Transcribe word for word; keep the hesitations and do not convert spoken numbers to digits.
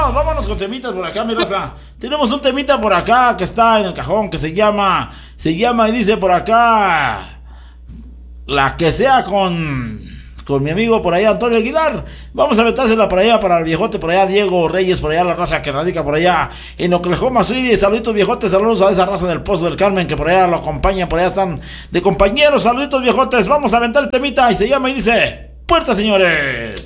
vámonos, vámonos con temitas por acá, mi raza. Tenemos un temita por acá que está en el cajón, que se llama, se llama y dice por acá, la que sea con, con mi amigo por allá, Antonio Aguilar. Vamos a metérsela por allá para el viejote, por allá Diego Reyes, por allá la raza que radica por allá en Oklahoma City. Saluditos viejotes, saludos a esa raza del Pozo del Carmen que por allá lo acompañan, por allá están de compañeros. Saluditos viejotes, vamos a aventar el temita y se llama y dice, puerta señores.